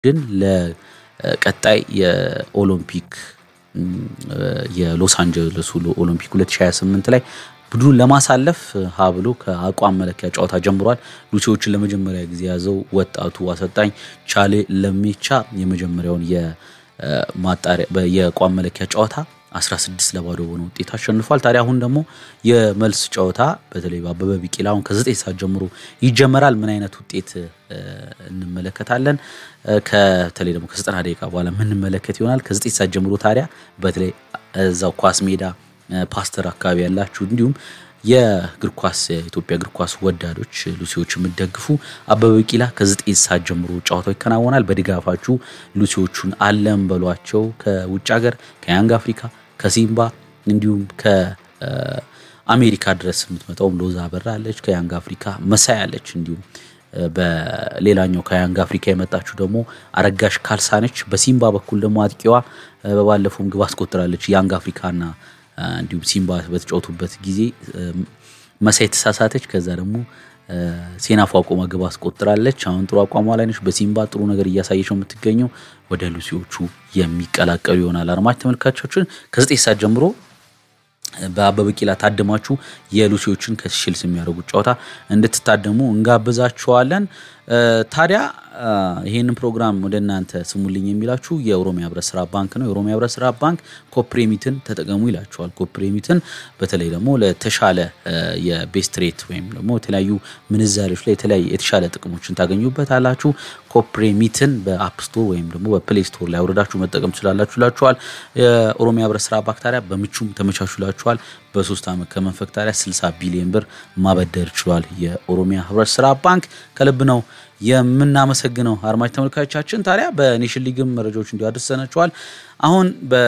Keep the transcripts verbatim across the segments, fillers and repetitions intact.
ግን ለቀጣይ የኦሎምፒክ የሎስ አንጀለስ ኦሎምፒክ ሁለት ሺህ ሃያ ስምንት ላይ ቡድኑን ለማሳለፍ ሀብሎ ከአቋም መለኪያ ጨዋታ ጀምሯል። ሉሲዎችን ለመጀመሪያ ጊዜ ያዘው ወጣቱ አሰልጣኝ ቻሌ ለሜቻ የመጀመሪያውን የማጣሪያ የአቋም መለኪያ ጨዋታ አስራ ስድስት ለባዶ በሆነ ውጤት አሸንፏል። ታዲያ አሁን ደግሞ የመልስ ጨዋታ በተለይ በአበበ ቢቂላ አሁን ከዘጠኝ ሰዓት ጀምሮ ይጀመራል። ምን አይነት ውጤት እንመለከታለን? ከተለይ ደግሞ ከዘጠና ደቂቃ በኋላ ምን እንመለከት ይሆናል። ከዘጠኝ ሰዓት ጀምሮ ታዲያ በተለይ እዛው ኳስ ሜዳ ፓስተር አካባቢ ያላችሁ እንዲሁም የእግር ኳስ የኢትዮጵያ እግር ኳስ ወዳዶች ሉሲዎች የምትደግፉ አበበ ቢቂላ ከዘጠኝ ሰዓት ጀምሮ ጨዋታው ይከናወናል። በድጋፋችሁ ሉሲዎቹን አለም በሏቸው። ከውጭ ሀገር ከያንግ አፍሪካ ከሲምባ እንዲሁም ከአሜሪካ ድረስ የምትመጣው ሎዛ በራለች ከያንግ አፍሪካ መሳያለች። እንዲሁም በሌላኛው ከያንግ አፍሪካ የመጣችው ደግሞ አረጋሽ ካልሳነች። በሲምባ በኩል ደግሞ አጥቂዋ በባለፈው ግብ አስቆጥራለች። ያንግ አፍሪካና እንዲሁም ሲምባ በተጫወቱበት ጊዜ መሳይ ተሳሳተች። ከዛ ደግሞ ሴናፋ ቆማ ግብ አስቆጥራለች። አሁን ጥሩ አቋሟ ላይ ነች። በሲምባ ጥሩ ነገር እያሳየች ነው የምትገኘው። ወደ ሉሲዎቹ የሚቀላቀሉ ይሆናል። አድማጭ ተመልካቾችን ከዘጠኝ ሰዓት ጀምሮ በአበበ ቢቂላ ታድማችሁ የሉሲዎችን ከሺልስ የሚያደርጉት ጨዋታ እንድትታደሙ እንጋብዛችኋለን። ታዲያ ይሄንን ፕሮግራም ወደናንተ ስሙልኝ የሚላችሁ የኦሮሚያ ህብረት ስራ ባንክ ነው። የኦሮሚያ ህብረት ስራ ባንክ ኮፕሬሚትን ተጠቀሙ ይላችኋል። ኮፕሬሚትን በተለይ ደግሞ ለተሻለ የቤስት ሬት ወይም ደግሞ የተለያዩ ምንዛሬዎች ላይ የተለያየ የተሻለ ጥቅሞችን ታገኙበታላችሁ። ኮፕሬሚትን በአፕ ስቶር ወይም ደግሞ በፕሌይ ስቶር ላይ አውርዳችሁ መጠቀም ትችላላችሁ ይላችኋል። የኦሮሚያ ህብረት ስራ ባንክ ታዲያ በምቹም ተመቻችላችኋል። በሶስት አመት ከመንፈቅ ታዲያ ስልሳ ቢሊዮን ብር ማበደር ይችላል። የኦሮሚያ ህብረት ስራ ባንክ ከልብ ነው የምናመሰግነው። አድማጭ ተመልካቾቻችን ታዲያ በኔሽን ሊግም መረጃዎች እንዲያደርሰናችኋል። አሁን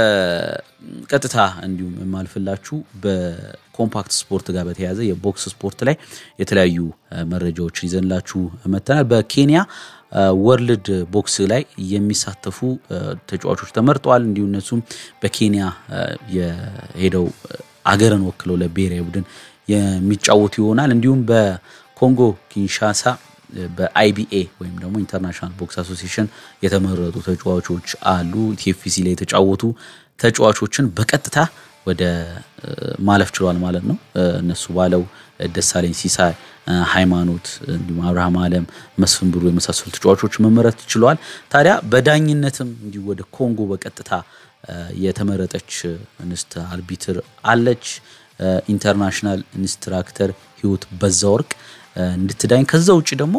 በቀጥታ እንዲሁም የማልፈላችሁ በኮምፓክት ስፖርት ጋር በተያያዘ የቦክስ ስፖርት ላይ የተለያዩ መረጃዎችን ይዘንላችሁ መተናል። በኬንያ ወርልድ ቦክስ ላይ የሚሳተፉ ተጫዋቾች ተመርጠዋል። እንዲሁ እነሱም በኬንያ የሄደው አገርን ወክለው ለብሔራዊ ቡድን የሚጫወቱ ይሆናል። እንዲሁም በኮንጎ ኪንሻሳ በአይቢኤ ወይም ደግሞ ኢንተርናሽናል ቦክስ አሶሲዬሽን የተመረጡ ተጫዋቾች አሉ። ቲኤፍሲ ላይ የተጫወቱ ተጫዋቾችን በቀጥታ ወደ ማለፍ ችሏል ማለት ነው። እነሱ ባለው ደሳለኝ ሲሳይ፣ ሃይማኖት እንዲሁም አብርሃም አለም፣ መስፍን ብሩ የመሳሰሉ ተጫዋቾች መመረጥ ችሏል። ታዲያ በዳኝነትም እንዲሁ ወደ ኮንጎ በቀጥታ የተመረጠች እንስት አርቢትር አለች። ኢንተርናሽናል ኢንስትራክተር ህይወት በዛወርቅ እንድትዳኝ። ከዛ ውጪ ደግሞ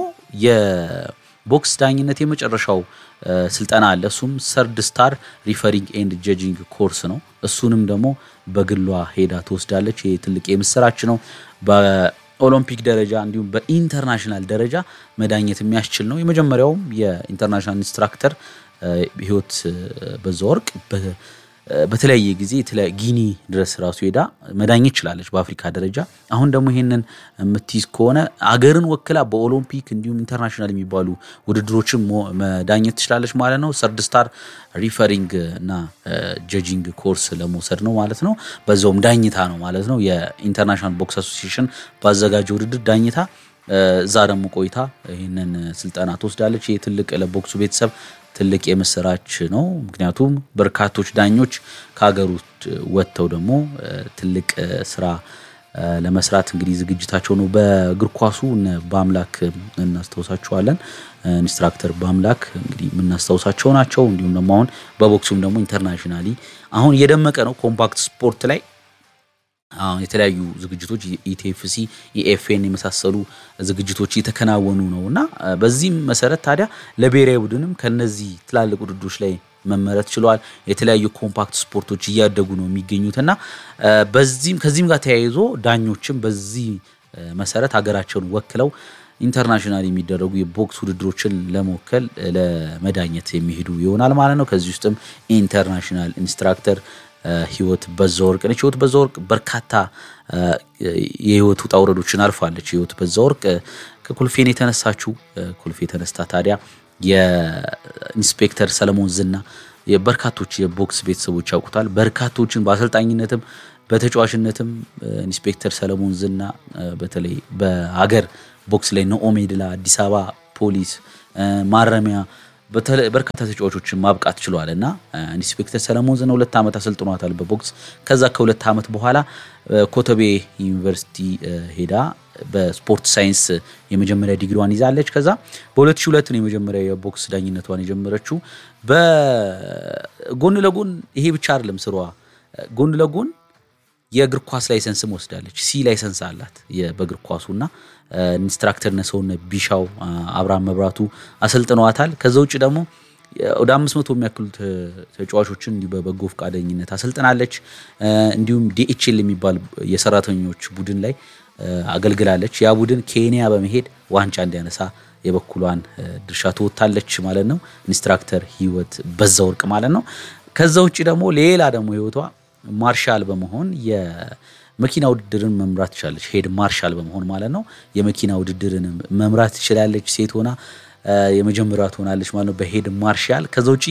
የቦክስ ዳኝነት የመጨረሻው ስልጠና አለ። እሱም ሰርድ ስታር ሪፈሪንግ ኤንድ ጀጂንግ ኮርስ ነው። እሱንም ደግሞ በግሏ ሄዳ ትወስዳለች። ይሄ ትልቅ የምስራች ነው። በኦሎምፒክ ደረጃ እንዲሁም በኢንተርናሽናል ደረጃ መዳኘት የሚያስችል ነው። የመጀመሪያውም የኢንተርናሽናል ኢንስትራክተር ህይወት በዛወርቅ በተለያየ ጊዜ የተለያየ ጊኒ ድረስ ራሱ ሄዳ መዳኘት ይችላልች በአፍሪካ ደረጃ። አሁን ደግሞ ይሄንን የምትይዝ ከሆነ አገርን ወክላ በኦሎምፒክ እንዲሁም ኢንተርናሽናል የሚባሉ ውድድሮችን መዳኘት ትችላለች ማለት ነው። ሰርድ ስታር ሪፈሪንግ እና ጀጂንግ ኮርስ ለመውሰድ ነው ማለት ነው። በዛውም ዳኝታ ነው ማለት ነው። የኢንተርናሽናል ቦክስ አሶሲዬሽን ባዘጋጀው ውድድር ዳኝታ እዛ ደግሞ ቆይታ ይሄንን ስልጠና ትወስዳለች። ይሄ ትልቅ ለቦክሱ ቤተሰብ ትልቅ የምስራች ነው። ምክንያቱም በርካቶች ዳኞች ከሀገር ውስጥ ወጥተው ደግሞ ትልቅ ስራ ለመስራት እንግዲህ ዝግጅታቸው ነው። በእግር ኳሱ በአምላክ እናስተውሳቸዋለን። ኢንስትራክተር በአምላክ እንግዲህ የምናስተውሳቸው ናቸው። እንዲሁም ደግሞ አሁን በቦክሱም ደግሞ ኢንተርናሽናሊ አሁን እየደመቀ ነው። ኮምፓክት ስፖርት ላይ አሁን የተለያዩ ዝግጅቶች ኢቲኤፍሲ ኢኤፍኤን የመሳሰሉ ዝግጅቶች እየተከናወኑ ነውና በዚህም መሰረት ታዲያ ለብሔራዊ ቡድንም ከነዚህ ትላልቅ ውድድሮች ላይ መመረጥ ችሏል። የተለያዩ ኮምፓክት ስፖርቶች እያደጉ ነው የሚገኙትና በዚህም ከዚህም ጋር ተያይዞ ዳኞችም በዚህ መሰረት ሀገራቸውን ወክለው ኢንተርናሽናል የሚደረጉ የቦክስ ውድድሮችን ለመወከል ለመዳኘት የሚሄዱ ይሆናል ማለት ነው። ከዚህ ውስጥም ኢንተርናሽናል ኢንስትራክተር ህይወት በዛወርቅ ነች። ህይወት በዛወርቅ በርካታ የህይወት ውጣ ውረዶችን አልፋለች። ህይወት በዛወርቅ ከኩልፌን የተነሳችው ኩልፌ ተነስታ ታዲያ የኢንስፔክተር ሰለሞን ዝና የበርካቶች የቦክስ ቤተሰቦች ያውቁታል። በርካቶችን በአሰልጣኝነትም በተጫዋችነትም ኢንስፔክተር ሰለሞን ዝና በተለይ በሀገር ቦክስ ላይ ነው ኦሜድላ፣ አዲስ አበባ ፖሊስ ማረሚያ በርካታ ተጫዋቾችን ማብቃት ችሏልና ኢንስፔክተር ሰለሞን ዘነ ሁለት አመት አሰልጥኗታል በቦክስ ከዛ ከሁለት አመት በኋላ ኮተቤ ዩኒቨርሲቲ ሄዳ በስፖርት ሳይንስ የመጀመሪያ ዲግሪዋን ይዛለች ከዛ በ2002 ነው የመጀመሪያ የቦክስ ዳኝነቷን የጀመረችው በጎን ለጎን ይሄ ብቻ አይደለም ስሯ ጎን ለጎን የእግር ኳስ ላይሰንስ ወስዳለች ሲ ላይሰንስ አላት የበእግር ኳሱና ኢንስትራክተር ነሰውነ ቢሻው አብራም መብራቱ አሰልጥነዋታል ከዛ ውጪ ደግሞ ወደ አምስት መቶ የሚያክሉ ተጫዋቾችን እንዲ በበጎ ፍቃደኝነት አሰልጥናለች እንዲሁም ዲኤችኤል የሚባል የሰራተኞች ቡድን ላይ አገልግላለች ያ ቡድን ኬንያ በመሄድ ዋንጫ እንዲያነሳ የበኩሏን ድርሻ ተወጣለች ማለት ነው ኢንስትራክተር ህይወት በዛወርቅ ማለት ነው ከዛ ውጪ ደግሞ ሌላ ደግሞ ህይወቷ ማርሻል በመሆን የመኪና ውድድርን መምራት ትችላለች ሄድ ማርሻል በመሆን ማለት ነው የመኪና ውድድርን መምራት ትችላለች ሴት ሆና የመጀመሪያዋ ትሆናለች ማለት ነው በሄድ ማርሻል ከዛ ውጪ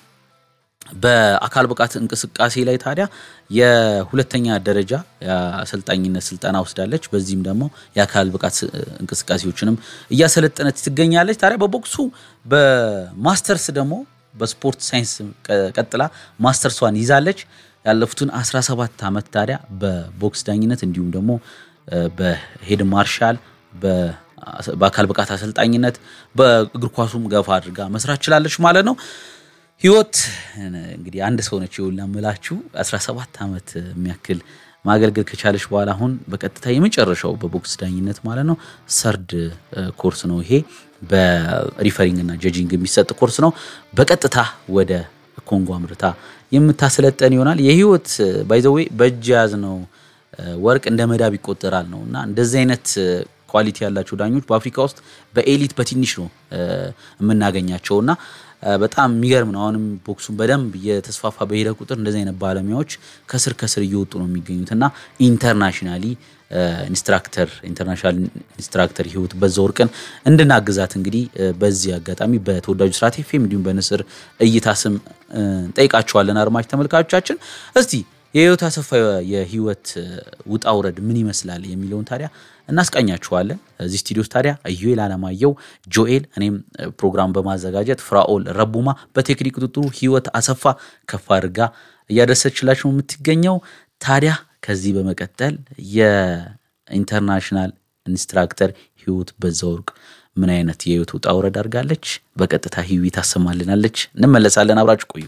በአካል ብቃት እንቅስቃሴ ላይ ታዲያ የሁለተኛ ደረጃ አሰልጣኝነት ስልጠና ወስዳለች በዚህም ደግሞ የአካል ብቃት እንቅስቃሴዎችንም እያሰለጠነች ትገኛለች ታዲያ በቦክሱ በማስተርስ ደግሞ በስፖርት ሳይንስ ቀጥላ ማስተርሷን ይዛለች ያለፉትን አስራ ሰባት አመት ታዲያ በቦክስ ዳኝነት እንዲሁም ደግሞ በሄድ ማርሻል በአካል ብቃት አሰልጣኝነት በእግር ኳሱም ገፋ አድርጋ መስራት ይችላልች ማለት ነው ህይወት እንግዲህ አንድ ሰው ነች ይውላምላችሁ አስራ ሰባት አመት የሚያክል ማገልገል ከቻለች በኋላ አሁን በቀጥታ የመጨረሻው በቦክስ ዳኝነት ማለት ነው ሰርድ ኮርስ ነው ይሄ በሪፈሪንግ እና ጀጂንግ የሚሰጥ ኮርስ ነው በቀጥታ ወደ ኮንጎ አምርታ የምታሰለጠን ይሆናል የህይወት ባይ ዘ ዌይ በጃዝ ነው ወርቅ እንደ መዳብ ይቆጠራል ነውና እንደዚህ አይነት ኳሊቲ ያላቸው ዳኞች በአፍሪካ ውስጥ በኤሊት በትንሽ ነው የምናገኛቸውና በጣም የሚገርም ነው አሁንም ቦክሱን በደንብ የተስፋፋ በሄደ ቁጥር እንደዚህ አይነት ባለሙያዎች ከስር ከስር እየወጡ ነው የሚገኙትና ኢንተርናሽናሊ ኢንስትራክተር ኢንተርናሽናል ኢንስትራክተር ህይወት በዛወርቅን እንድናግዛት እንግዲህ በዚህ አጋጣሚ በተወዳጁ ስራት ኤፍኤም እንዲሁም በንስር እይታስም ጠይቃቸዋለን አድማጭ ተመልካቾቻችን እስቲ የህይወት አሰፋ የህይወት ውጣውረድ ምን ይመስላል የሚለውን ታዲያ እናስቀኛችኋለን እዚህ ስቱዲዮስ ታዲያ አዩኤል አለማየው ጆኤል እኔም ፕሮግራም በማዘጋጀት ፍራኦል ረቡማ በቴክኒክ ቁጥጥሩ ህይወት አሰፋ ከፋርጋ ያደረሰችላችሁ የምትገኘው ታዲያ ከዚህ በመቀጠል የኢንተርናሽናል ኢንስትራክተር ህይወት በዛወርቅ ምን አይነት የህይወት ውጣውረድ አድርጋለች በቀጥታ ህይወት ታሰማልናለች እንመለሳለን አብራችሁ ቆዩ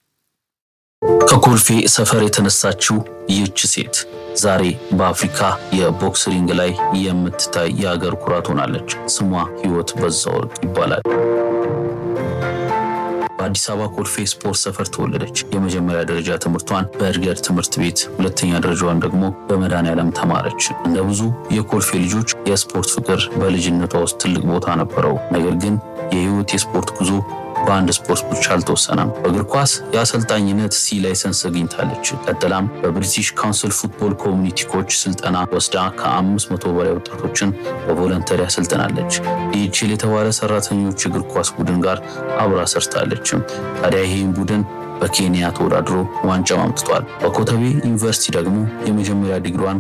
ከኮልፌ ሰፈር የተነሳችው ይህች ሴት ዛሬ በአፍሪካ የቦክስ ሪንግ ላይ የምትታይ የሀገር ኩራት ሆናለች ስሟ ህይወት በዛወርቅ ይባላል በአዲስ አበባ ኮልፌ ስፖርት ሰፈር ተወለደች የመጀመሪያ ደረጃ ትምህርቷን በእርገር ትምህርት ቤት ሁለተኛ ደረጃዋን ደግሞ በመድኃኔዓለም ተማረች እንደ ብዙ የኮልፌ ልጆች የስፖርት ፍቅር በልጅነቷ ውስጥ ትልቅ ቦታ ነበረው ነገር ግን የህይወት የስፖርት ጉዞ በአንድ ስፖርት ብቻ አልተወሰነም በእግር ኳስ የአሰልጣኝነት ሲ ላይሰንስ አግኝታለች ቀጥላም በብሪቲሽ ካውንስል ፉትቦል ኮሚኒቲ ኮች ስልጠና ወስዳ ከአምስት መቶ በላይ ወጣቶችን በቮለንተሪ አሰልጥናለች ዲኤችኤል የተባለ ሰራተኞች እግር ኳስ ቡድን ጋር አብራ ሰርታለች ታዲያ ይሄን ቡድን በኬንያ ተወዳድሮ ዋንጫ ማምጥቷል በኮተቤ ዩኒቨርሲቲ ደግሞ የመጀመሪያ ዲግሪዋን